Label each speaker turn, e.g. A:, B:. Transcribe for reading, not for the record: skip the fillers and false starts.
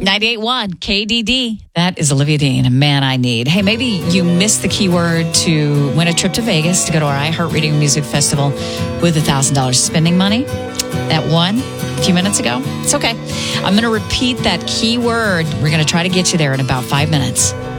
A: 98.1 KDD. That is Olivia Dean, a man I need. Hey, maybe you missed the keyword to win a trip to Vegas to go to our iHeartRadio Music Festival with $1,000 spending money. That won a few minutes ago. It's okay. I'm going to repeat that keyword. We're going to try to get you there in about 5 minutes.